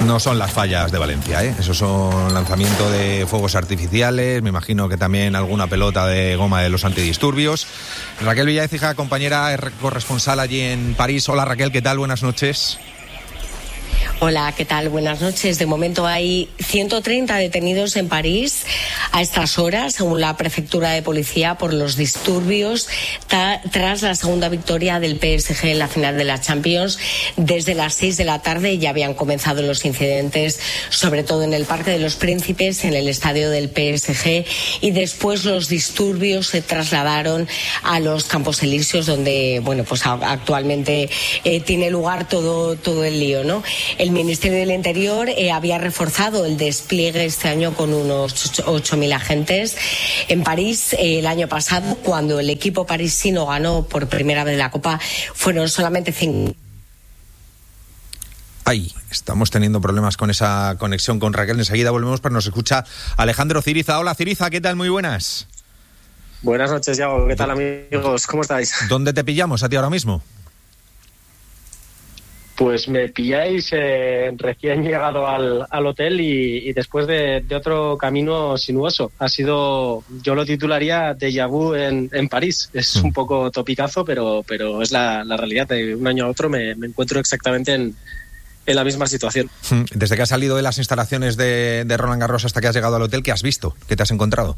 No son las fallas de Valencia, ¿eh? Esos son lanzamiento de fuegos artificiales, me imagino que también alguna pelota de goma de los antidisturbios. Raquel Villaécija, compañera corresponsal allí en París. Hola Raquel, ¿qué tal? Buenas noches. Hola, ¿qué tal? Buenas noches. De momento hay 130 detenidos en París a estas horas, según la prefectura de policía, por los disturbios tras la segunda victoria del PSG en la final de la Champions. Desde las 6 de la tarde ya habían comenzado los incidentes, sobre todo en el Parque de los Príncipes, en el estadio del PSG, y después los disturbios se trasladaron a los Campos Elíseos, donde, bueno, pues actualmente tiene lugar todo el lío, ¿no? El Ministerio del Interior había reforzado el despliegue este año con unos 8.000 agentes. En París, el año pasado, cuando el equipo parisino ganó por primera vez la Copa, fueron solamente 5. Ay, estamos teniendo problemas con esa conexión con Raquel. Enseguida volvemos, pero nos escucha Alejandro Ciriza. Hola Ciriza, ¿qué tal? Muy buenas. Buenas noches, Yago. ¿Qué tal, amigos? ¿Cómo estáis? ¿Dónde te pillamos a ti ahora mismo? Pues me pilláis recién llegado al hotel y después de otro camino sinuoso. Ha sido, yo lo titularía déjà vu en París. Es un poco topicazo, pero es la realidad. De un año a otro me encuentro exactamente en la misma situación. Desde que has salido de las instalaciones de Roland Garros hasta que has llegado al hotel, ¿qué has visto? ¿Qué te has encontrado?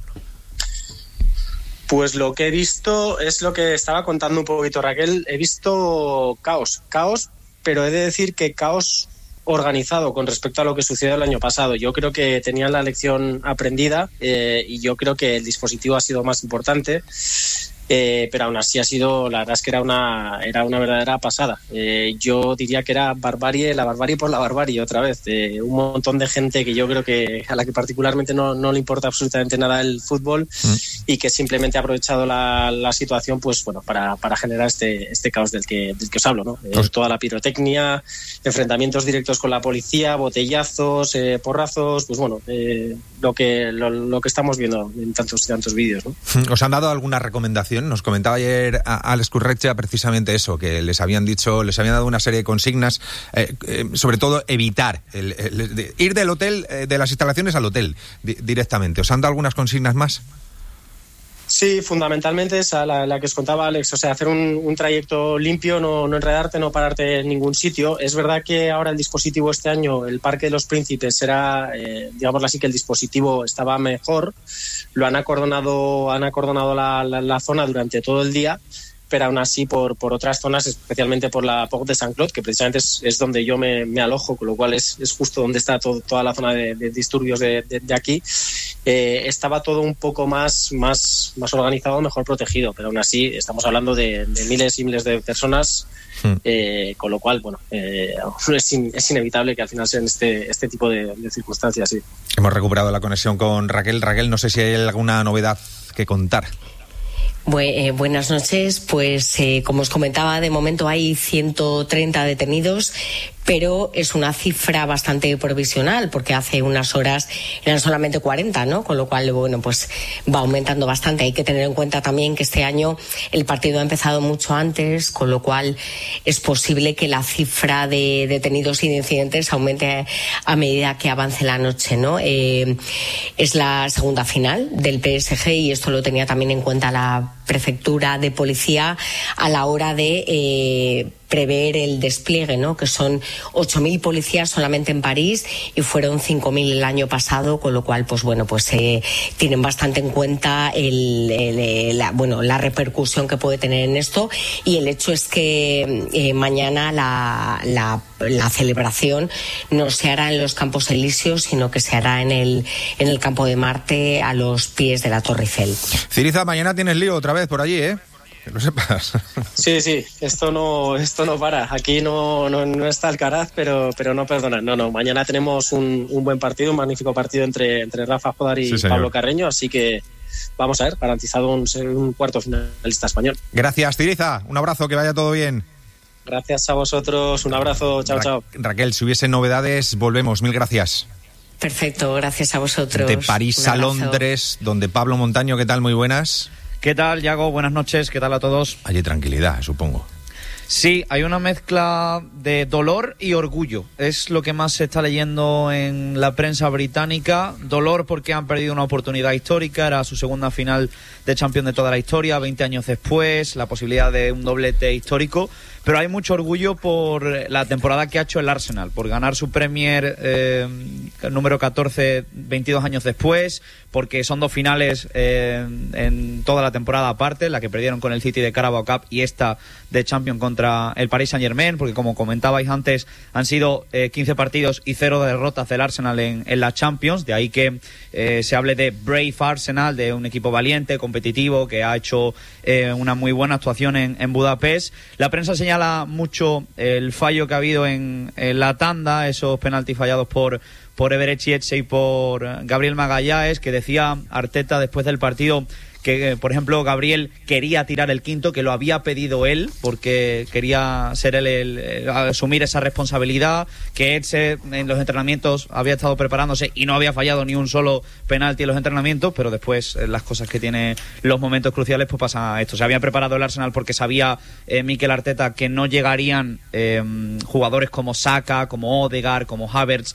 Pues lo que he visto es lo que estaba contando un poquito Raquel. He visto caos, pero he de decir que caos organizado con respecto a lo que sucedió el año pasado. Yo creo que tenían la lección aprendida y yo creo que el dispositivo ha sido más importante, pero aún así ha sido, la verdad es que era una verdadera pasada. Yo diría que era la barbarie por la barbarie otra vez. Un montón de gente que yo creo que a la que particularmente no le importa absolutamente nada el fútbol y que simplemente ha aprovechado la situación, pues bueno, para generar este caos del que os hablo, ¿no? Toda la pirotecnia, enfrentamientos directos con la policía, botellazos, porrazos, pues bueno, lo que estamos viendo en tantos vídeos, ¿no? ¿Os han dado alguna recomendación? Nos comentaba ayer Alex Currecha precisamente eso, que les habían dado una serie de consignas, sobre todo evitar ir del hotel, de las instalaciones al hotel directamente. ¿Os han dado algunas consignas más? Sí, fundamentalmente esa, la que os contaba Alex, o sea, hacer un trayecto limpio, no enredarte, no pararte en ningún sitio. Es verdad que ahora el dispositivo este año, el Parque de los Príncipes, era, digámoslo así, que el dispositivo estaba mejor. Lo han acordonado la zona durante todo el día, pero aún así por otras zonas, especialmente por la Porte de Saint-Claude, que precisamente es donde yo me alojo, con lo cual es justo donde está toda la zona de disturbios de aquí. Estaba todo un poco más organizado, mejor protegido, pero aún así estamos hablando de miles y miles de personas, con lo cual, bueno, es inevitable que al final sean este tipo de circunstancias. Sí. Hemos recuperado la conexión con Raquel. Raquel, no sé si hay alguna novedad que contar. Buenas noches. Pues como os comentaba, de momento hay 130 detenidos, pero es una cifra bastante provisional, porque hace unas horas eran solamente 40, ¿no? Con lo cual, bueno, pues va aumentando bastante. Hay que tener en cuenta también que este año el partido ha empezado mucho antes, con lo cual es posible que la cifra de detenidos y de incidentes aumente a medida que avance la noche, ¿no? Es la segunda final del PSG y esto lo tenía también en cuenta la prefectura de policía a la hora de prever el despliegue, ¿no? Que son 8.000 policías solamente en París y fueron 5.000 el año pasado, con lo cual, pues bueno, pues tienen bastante en cuenta la repercusión que puede tener en esto, y el hecho es que mañana la celebración no se hará en los Campos Elíseos, sino que se hará en el Campo de Marte, a los pies de la Torre Eiffel. Ciriza, mañana tienes lío otra vez por allí, ¿eh? Que lo sepas. Sí, esto no para. Aquí no está Alcaraz, pero no perdonan. No, mañana tenemos un buen partido, un magnífico partido entre Rafa Jodar y Pablo Carreño, así que vamos a ver, garantizado un cuarto finalista español. Gracias, Ciriza. Un abrazo, que vaya todo bien. Gracias a vosotros, un abrazo, chao. Raquel, si hubiese novedades, volvemos. Mil gracias. Perfecto, gracias a vosotros. De París a Londres, donde Pablo Montaño, ¿qué tal? Muy buenas. ¿Qué tal, Yago? Buenas noches, ¿qué tal a todos? Allí tranquilidad, supongo. Sí, hay una mezcla de dolor y orgullo. Es lo que más se está leyendo en la prensa británica. Dolor porque han perdido una oportunidad histórica, era su segunda final de Champions de toda la historia, 20 años después, la posibilidad de un doblete histórico. Pero hay mucho orgullo por la temporada que ha hecho el Arsenal, por ganar su Premier número 14 22 años después, porque son 2 finales en toda la temporada aparte, la que perdieron con el City de Carabao Cup y esta de Champions contra el Paris Saint-Germain, porque como comentabais antes, han sido 15 partidos y 0 derrotas del Arsenal en la Champions, de ahí que se hable de Brave Arsenal, de un equipo valiente, competitivo, que ha hecho una muy buena actuación en Budapest. La prensa señala mucho el fallo que ha habido en la tanda, esos penaltis fallados por Everett Eze y por Gabriel Magalhães, que decía Arteta después del partido que, por ejemplo, Gabriel quería tirar el quinto, que lo había pedido él, porque quería ser él el asumir esa responsabilidad, que Eze en los entrenamientos había estado preparándose y no había fallado ni un solo penalti en los entrenamientos, pero después las cosas que tiene los momentos cruciales, pues pasa esto. Se había preparado el Arsenal porque sabía Mikel Arteta que no llegarían jugadores como Saka, como Odegaard, como Havertz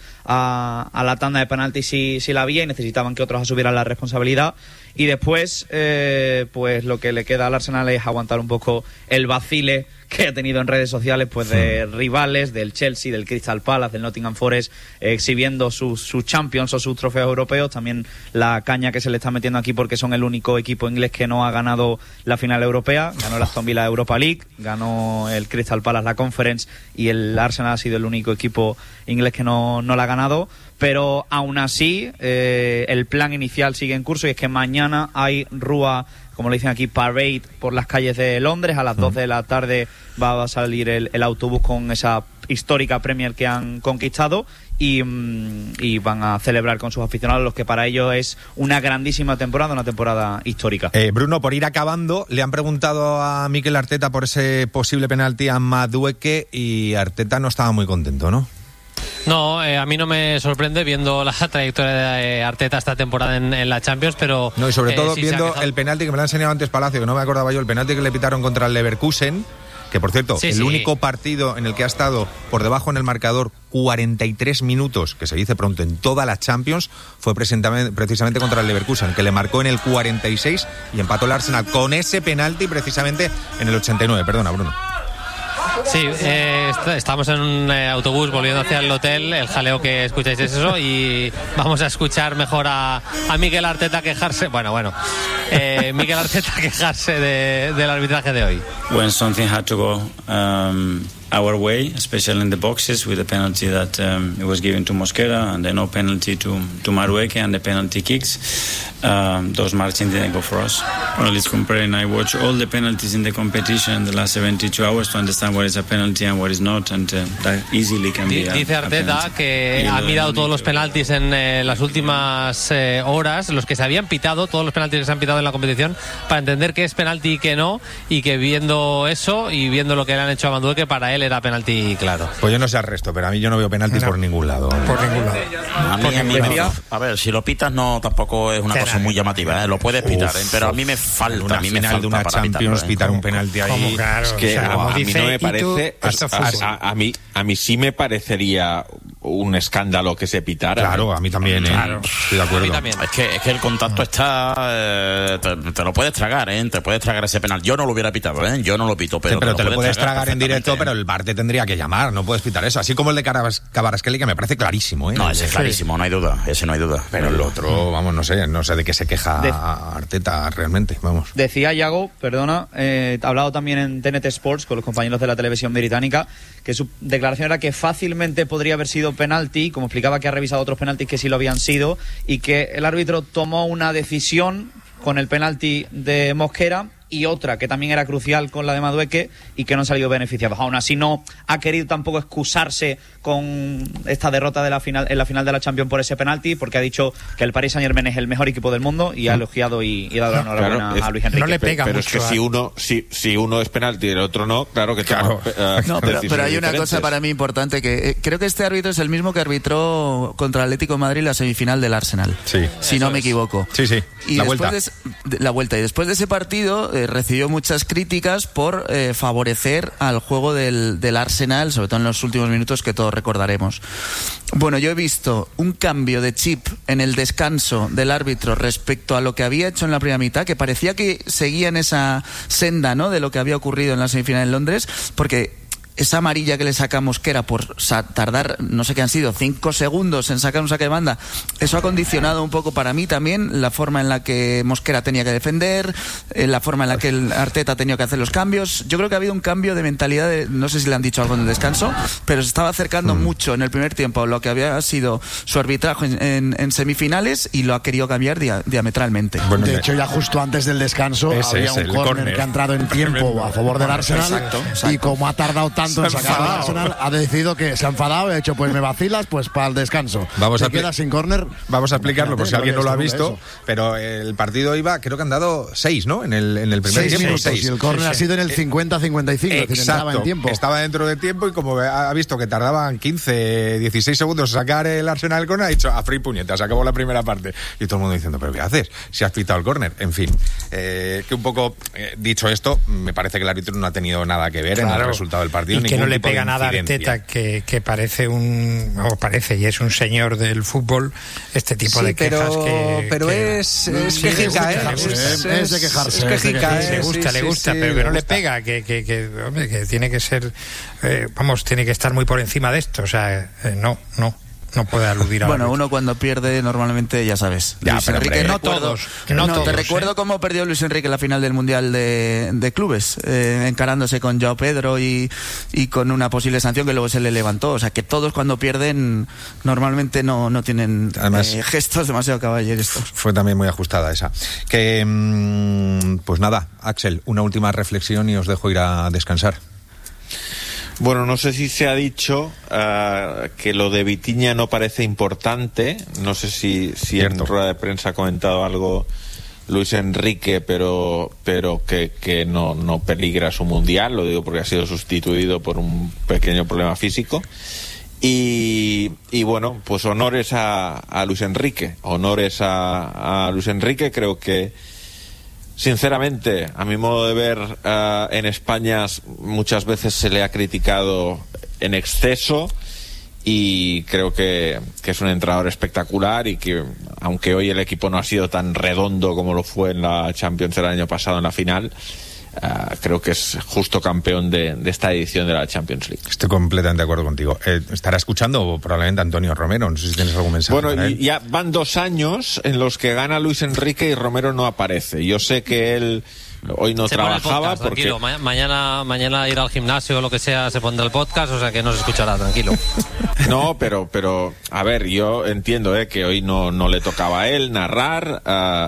a la tanda de penaltis si la había, y necesitaban que otros asumieran la responsabilidad. Y después, pues lo que le queda al Arsenal es aguantar un poco el vacile que ha tenido en redes sociales, pues de rivales, del Chelsea, del Crystal Palace, del Nottingham Forest, exhibiendo sus Champions o sus trofeos europeos. También la caña que se le está metiendo aquí porque son el único equipo inglés que no ha ganado la final europea. Ganó el Aston Villa Europa League, ganó el Crystal Palace la Conference, y el Arsenal ha sido el único equipo inglés que no la ha ganado. Pero aún así, el plan inicial sigue en curso, y es que mañana hay rúa, como le dicen aquí, parade por las calles de Londres. A las 2 de la tarde va a salir el autobús con esa histórica Premier que han conquistado, y van a celebrar con sus aficionados, los que para ellos es una grandísima temporada, una temporada histórica. Bruno, por ir acabando, le han preguntado a Mikel Arteta por ese posible penalti a Madueke, y Arteta no estaba muy contento, ¿no? No, a mí no me sorprende viendo la trayectoria de Arteta esta temporada en la Champions, pero... No, y sobre todo viendo el penalti que me lo ha enseñado antes Palacio, que no me acordaba yo, el penalti que le pitaron contra el Leverkusen, que por cierto, único partido en el que ha estado por debajo en el marcador 43 minutos, que se dice pronto, en toda la Champions, fue precisamente contra el Leverkusen, que le marcó en el 46 y empató el Arsenal con ese penalti precisamente en el 89. Perdona, Bruno. Sí, estamos en un autobús volviendo hacia el hotel. El jaleo que escucháis es eso, y vamos a escuchar mejor a Mikel Arteta quejarse. Mikel Arteta quejarse del arbitraje de hoy. When something had to go our way, especially in the boxes, with the penalty that it was given to Mosquera, and the no penalty to Madueke, and the penalty kicks, those margins didn't go for us. Well, it's comparing. I watch all the penalties in the competition in the last 72 hours to understand what is a penalty and what is not, and that easily can be Dice Arteta que ha mirado todos los penaltis en las últimas horas, los que se habían pitado, todos los penaltis que se han pitado en la competición, para entender qué es penalti y qué no, y que viendo eso y viendo lo que le han hecho a Madueke, para él era penalti claro. Pues yo no sé al resto, pero a mí yo no veo penaltis por ningún lado. Por ningún lado. A ver, si lo pitas no tampoco es una cosa muy llamativa, lo puedes pitar, pero a mí me falta. Una final de una Champions pitar un penalti ahí. Claro, es que a mí no me parece. A mí sí me parecería un escándalo que se pitara. Claro, a mí también, Claro. Estoy de acuerdo. Es que el contacto está, te lo puedes tragar, te puedes tragar ese penal. Yo no lo hubiera pitado, yo no lo pito, pero te lo puedes tragar en directo, pero el VAR te tendría que llamar, no puedes pitar eso. Así como el de Kvaratskhelia, que me parece clarísimo, No, ese es clarísimo, no hay duda, ese no hay duda. Pero el otro, vamos, no sé de qué se queja Arteta realmente, vamos. Decía Yago, perdona, ha hablado también en TNT Sports con los compañeros de la televisión británica, que su declaración era que fácilmente podría haber sido penalti, como explicaba que ha revisado otros penaltis que sí lo habían sido, y que el árbitro tomó una decisión con el penalti de Mosquera y otra que también era crucial con la de Madueke y que no han salido beneficiados. Aún así no ha querido tampoco excusarse con esta derrota de la final, en la final de la Champions por ese penalti, porque ha dicho que el Paris Saint-Germain es el mejor equipo del mundo y ha elogiado y dado la enhorabuena a Luis Enrique. No le pega pero mucho, es que si uno es penalti y el otro no, claro que no, pero hay una cosa para mí importante, que creo que este árbitro es el mismo que arbitró contra el Atlético de Madrid la semifinal del Arsenal. Sí. Si no me equivoco. Sí. Y la después vuelta. La vuelta. Y después de ese partido recibió muchas críticas por favorecer al juego del Arsenal, sobre todo en los últimos minutos que todos recordaremos. Bueno, yo he visto un cambio de chip en el descanso del árbitro respecto a lo que había hecho en la primera mitad, que parecía que seguía en esa senda, ¿no?, de lo que había ocurrido en la semifinal en Londres, porque esa amarilla que le saca a Mosquera por tardar, no sé qué han sido, 5 segundos en sacar un saque de banda, eso ha condicionado un poco para mí también la forma en la que Mosquera tenía que defender, la forma en la que el Arteta ha tenido que hacer los cambios. Yo creo que ha habido un cambio de mentalidad, no sé si le han dicho algo en el descanso, pero se estaba acercando mucho en el primer tiempo a lo que había sido su arbitraje en semifinales, y lo ha querido cambiar diametralmente. Bueno, de hecho, ya justo antes del descanso había un córner que ha entrado en tiempo a favor del Arsenal. Exacto. Y como ha tardado tanto en sacar al Arsenal, ha decidido que se ha enfadado y ha dicho, pues me vacilas, pues para el descanso. Vamos a queda sin córner. Vamos a explicarlo por si alguien no lo ha visto, pero el partido iba, creo que han dado 6, ¿no? En el primer 6 tiempo. Minutos, 6. Y el córner ha sido en el 50-55. Exacto. En tiempo. Estaba dentro de tiempo, y como ha visto que tardaban 15, 16 segundos sacar el Arsenal el córner, ha dicho a free puñetas, acabó la primera parte. Y todo el mundo diciendo, ¿pero qué haces? Si has pitado el córner. En fin, que un poco, dicho esto, me parece que el árbitro no ha tenido nada que ver en el resultado del partido. Y que no le pega nada a Arteta, que parece y es un señor del fútbol, este tipo de quejas pero es quejica, es de quejarse. Es quejica, le gusta, pero que no le pega, que tiene que ser, tiene que estar muy por encima de esto, o sea, no puede aludir a bueno, uno cuando pierde normalmente, ya sabes, ya, Luis pero Enrique, no todos, te recuerdo cómo perdió Luis Enrique la final del Mundial de Clubes, encarándose con Joao Pedro y con una posible sanción que luego se le levantó. O sea, que todos cuando pierden normalmente no tienen gestos demasiado caballerescos. Fue también muy ajustada esa. Que pues nada, Axel, una última reflexión y os dejo ir a descansar. Bueno, no sé si se ha dicho que lo de Vitinha no parece importante. No sé si en rueda de prensa ha comentado algo Luis Enrique, pero que no peligra su mundial. Lo digo porque ha sido sustituido por un pequeño problema físico. Y bueno, pues honores a Luis Enrique. Honores a Luis Enrique. Creo que, sinceramente, a mi modo de ver, en España muchas veces se le ha criticado en exceso, y creo que es un entrenador espectacular, y que, aunque hoy el equipo no ha sido tan redondo como lo fue en la Champions el año pasado en la final, creo que es justo campeón de esta edición de la Champions League. Estoy completamente de acuerdo contigo. Estará escuchando probablemente Antonio Romero, no sé si tienes algún mensaje. Bueno, ya van 2 años en los que gana Luis Enrique y Romero no aparece. Yo sé que él hoy no trabajaba podcast, porque... Tranquilo, mañana ir al gimnasio o lo que sea se pondrá el podcast, o sea que no se escuchará, tranquilo. No, pero a ver, yo entiendo que hoy no le tocaba a él narrar,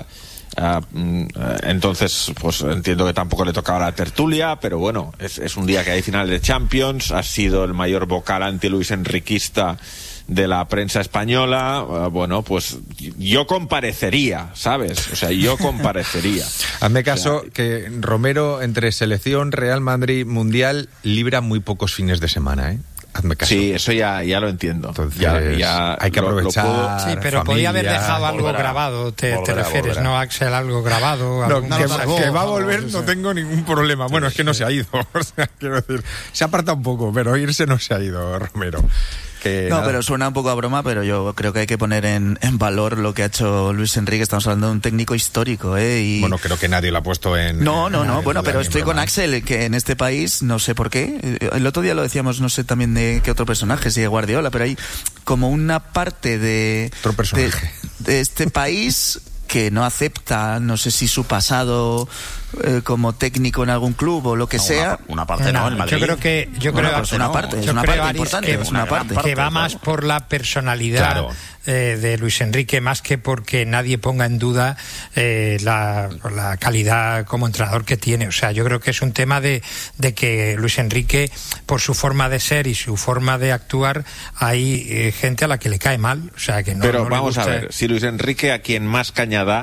entonces pues entiendo que tampoco le tocaba la tertulia, pero bueno, es un día que hay final de Champions, ha sido el mayor vocal anti-Luis Enriquista de la prensa española. Bueno, pues yo comparecería, ¿sabes? O sea, yo comparecería. Hazme caso, que Romero, entre selección, Real Madrid, Mundial, libra muy pocos fines de semana, ¿eh? Hazme caso. Sí, eso ya lo entiendo. Entonces, ya hay que aprovechar. Sí, pero podía haber dejado algo grabado, te refieres, ¿no, Axel? Algo grabado. No, que va a volver, no tengo ningún problema. Bueno, es que no se ha ido. O sea, quiero decir, se ha apartado un poco, pero irse no se ha ido, Romero. Pero suena un poco a broma, pero yo creo que hay que poner en valor lo que ha hecho Luis Enrique. Estamos hablando de un técnico histórico, Y... Bueno, creo que nadie lo ha puesto en... No, bueno, pero estoy con Axel, que en este país, no sé por qué, el otro día lo decíamos, no sé también de qué otro personaje, si de Guardiola, pero hay como una parte de este país que no acepta, no sé si su pasado como técnico en algún club o lo que sea. Una parte no, el Madrid. Yo creo es una parte importante, es una parte que va más por la personalidad de Luis Enrique, más que porque nadie ponga en duda la calidad como entrenador que tiene. O sea, yo creo que es un tema de que Luis Enrique, por su forma de ser y su forma de actuar, hay gente a la que le cae mal. O sea, que no. Pero no vamos le gusta. a ver, si Luis Enrique, a quien más caña da,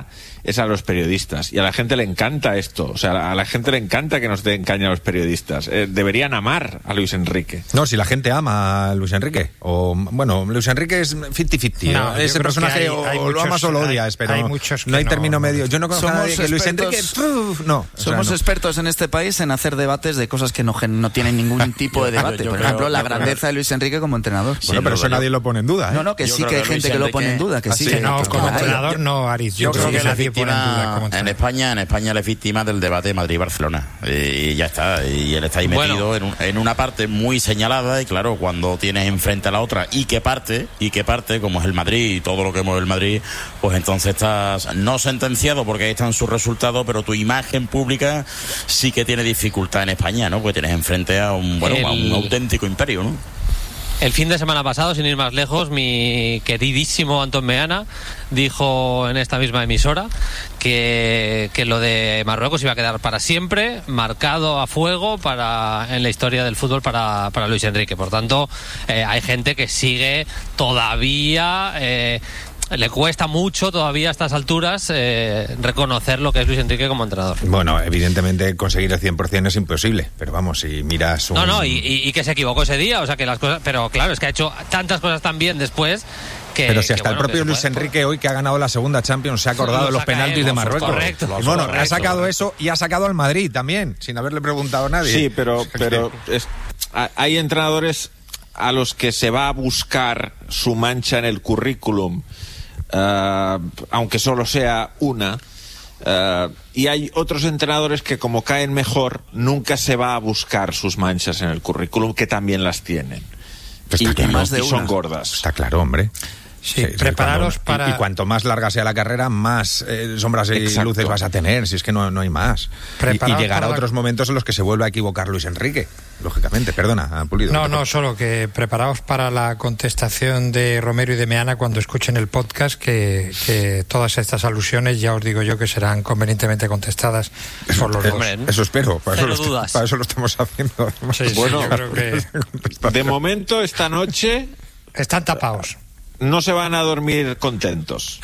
es a los periodistas. Y a la gente le encanta esto. O sea, a la gente le encanta que nos den caña a los periodistas. Deberían amar a Luis Enrique. No, si la gente ama a Luis Enrique. O, bueno, Luis Enrique es 50-50. No, ese personaje o lo amas o lo odias, pero no hay término medio. Yo no conozco a nadie que Luis Enrique... No. Somos expertos en este país en hacer debates de cosas que no tienen ningún tipo de debate. Por ejemplo, la grandeza de Luis Enrique como entrenador. Bueno, pero eso nadie lo pone en duda, ¿eh? No, que sí que hay gente que lo pone en duda. Que sí. No, como entrenador no, Aris. Yo creo que nadie pone en duda como entrenador. En España él es víctima del debate de Madrid-Barcelona. Y ya está. Y él está ahí metido en una parte muy señalada. Y claro, cuando tienes enfrente a la otra y que parte, como es el Madrid y todo lo que mueve el Madrid, pues entonces estás no sentenciado porque ahí están sus resultados, pero tu imagen pública sí que tiene dificultad en España, ¿no? Porque tienes enfrente a un auténtico imperio, ¿no? El fin de semana pasado, sin ir más lejos, mi queridísimo Antón Meana dijo en esta misma emisora que lo de Marruecos iba a quedar para siempre, marcado a fuego en la historia del fútbol para Luis Enrique. Por tanto, hay gente que sigue todavía... le cuesta mucho todavía a estas alturas reconocer lo que es Luis Enrique como entrenador. Bueno, evidentemente conseguir el 100% es imposible, pero vamos, si miras un... y que se equivocó ese día, o sea que las cosas... Pero claro, es que ha hecho tantas cosas tan bien después... Pero si hasta el propio Luis Enrique hoy, que ha ganado la segunda Champions, se ha acordado de los penaltis de Marruecos. Correcto. Y bueno, ha sacado eso y ha sacado al Madrid también, sin haberle preguntado a nadie. Sí, pero hay entrenadores a los que se va a buscar su mancha en el currículum, aunque solo sea una, y hay otros entrenadores que, como caen mejor, nunca se va a buscar sus manchas en el currículum, que también las tienen. Y son gordas. Está claro, hombre. Sí, prepararos para... Y cuanto más larga sea la carrera, más sombras y luces vas a tener, si es que no hay más. Y llegará a otros momentos en los que se vuelve a equivocar Luis Enrique, lógicamente. Perdona, Pulido. No, solo que preparaos para la contestación de Romero y de Meana cuando escuchen el podcast, que todas estas alusiones ya os digo yo que serán convenientemente contestadas por los dos. Eso espero, para eso lo estamos haciendo. Sí, bueno, yo creo que... De momento, esta noche... Están tapados. No se van a dormir contentos.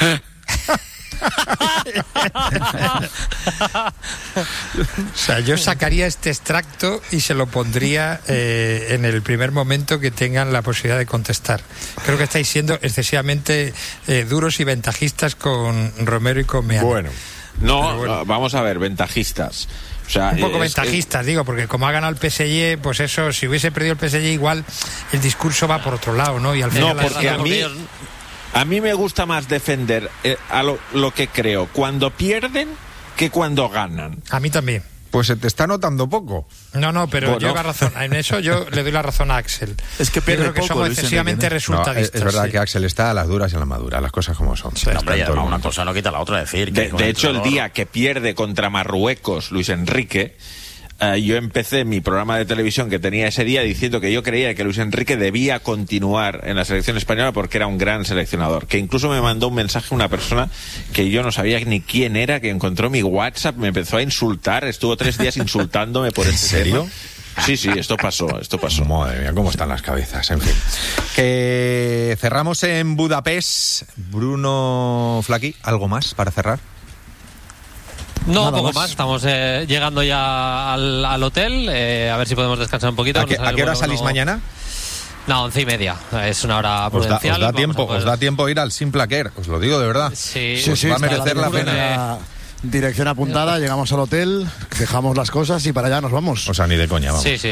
O sea, yo sacaría este extracto y se lo pondría en el primer momento que tengan la posibilidad de contestar. Creo que estáis siendo excesivamente duros y ventajistas con Romero y con Meana. Bueno, vamos a ver, ventajistas. O sea, un poco ventajistas, digo, porque como ha ganado el PSG, pues eso, si hubiese perdido el PSG, igual el discurso va por otro lado, ¿no? Y al final porque a mí me gusta más defender a lo que creo cuando pierden que cuando ganan. A mí también. Pues se te está notando poco. No, pero lleva razón. En eso yo le doy la razón a Axel. Es que pierde yo creo que somos excesivamente resultadistas. Es verdad que Axel está a las duras y a las maduras, las cosas como son. Sí, hombre, una cosa no quita la otra. Decir que de hecho, el día que pierde contra Marruecos Luis Enrique, yo empecé mi programa de televisión que tenía ese día diciendo que yo creía que Luis Enrique debía continuar en la selección española porque era un gran seleccionador, que incluso me mandó un mensaje una persona que yo no sabía ni quién era, que encontró mi WhatsApp, me empezó a insultar, estuvo 3 días insultándome por ese serio tema. Sí, esto pasó. Madre mía, cómo están las cabezas, en fin. Que cerramos en Budapest. Bruno Flaqui, ¿algo más para cerrar? No, nada poco más. Estamos llegando ya al hotel. A ver si podemos descansar un poquito. ¿A qué hora salís mañana? No, 11:30. Es una hora prudencial. Os da tiempo ir al Simplaquer, os lo digo de verdad. Sí, va a merecer la pena. Dirección apuntada, llegamos al hotel, dejamos las cosas y para allá nos vamos. O sea, ni de coña, vamos. Sí.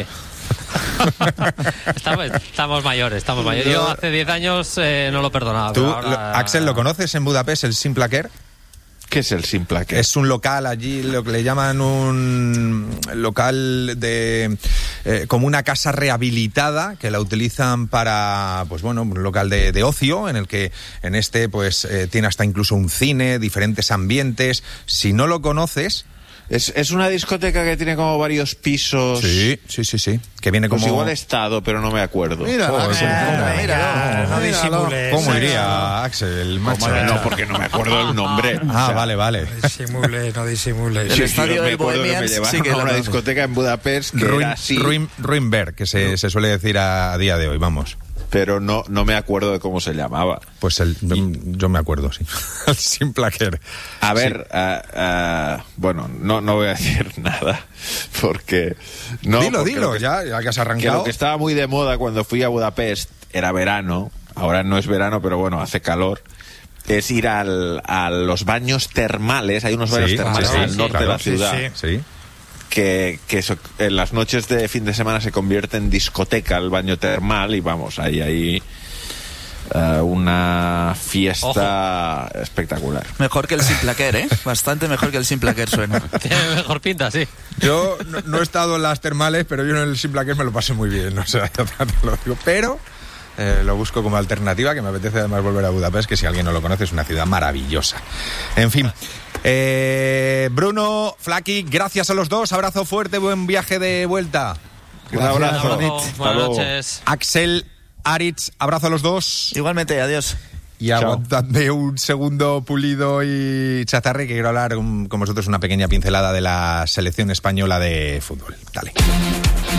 Estamos mayores. Yo hace 10 años no lo perdonaba. ¿Tú, ahora... Axel, lo conoces en Budapest, el Simplaquer? ¿Qué es el Simplaquer? Es un local allí, lo que le llaman un local de como una casa rehabilitada que la utilizan para, pues bueno, un local de ocio en el que tiene hasta incluso un cine, diferentes ambientes. Si no lo conoces... Es una discoteca que tiene como varios pisos. Sí. Que viene como... Pues igual he estado, pero no me acuerdo. Mira, no disimules. ¿Cómo iría, Axel? No, porque no me acuerdo el nombre. Vale. No disimules. El estadio del Bohemians sí que era una discoteca en Budapest que era así. Ruinberg, que se suele decir a día de hoy, vamos. pero no me acuerdo de cómo se llamaba. Pues yo me acuerdo, sí. El Simplaquer. A ver, bueno, no voy a decir nada, porque... Dilo, ya que has arrancado. Que lo que estaba muy de moda cuando fui a Budapest era verano, ahora no es verano, pero bueno, hace calor, es ir a los baños termales, hay unos baños termales al norte de la ciudad. Sí. Que en las noches de fin de semana se convierte en discoteca el baño termal y vamos, hay una fiesta espectacular. Mejor que el Simplaquer, ¿eh? Bastante mejor que el Simplaquer suena. Tiene mejor pinta, sí. Yo no he estado en las termales, pero yo en el Simplaquer me lo pasé muy bien, o sea, te lo digo, pero... lo busco como alternativa, que me apetece además volver a Budapest, que si alguien no lo conoce es una ciudad maravillosa. En fin, Bruno, Flaki, gracias a los dos, abrazo fuerte, buen viaje de vuelta. Un abrazo. Buenas noches. Axel, Aritz, abrazo a los dos. Igualmente, adiós. Y aguantadme un segundo, Pulido y Chazarri, que quiero hablar con vosotros una pequeña pincelada de la selección española de fútbol. Dale.